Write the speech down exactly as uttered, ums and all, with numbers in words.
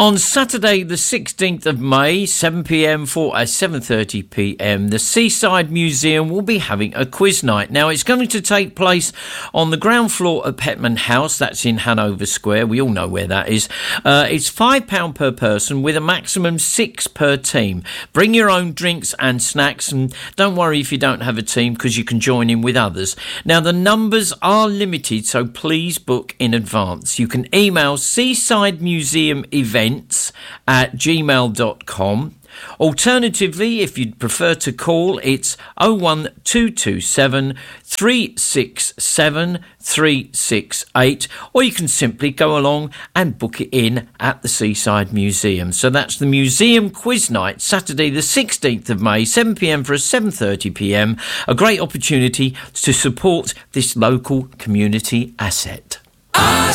On Saturday the sixteenth of May, seven p m for a seven thirty p m, the Seaside Museum will be having a quiz night. Now, it's going to take place on the ground floor of Petman House. That's in Hanover Square. We all know where that is. Uh, it's five pounds per person with a maximum six per team. Bring your own drinks and snacks, and don't worry if you don't have a team, because you can join in with others. Now, the numbers are limited, so please book in advance. You can email Seaside Museum Events at gmail dot com. Alternatively, if you'd prefer to call, it's oh one two two seven, three six seven, three six eight, or you can simply go along and book it in at the Seaside Museum. So that's the Museum Quiz Night, Saturday the sixteenth of May, seven p m for a seven thirty p m. A great opportunity to support this local community asset.